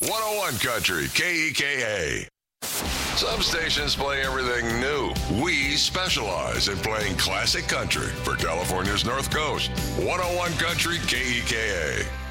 101 Country, KEKA. Some stations play everything new. We specialize in playing classic country for California's North Coast. 101 Country, KEKA.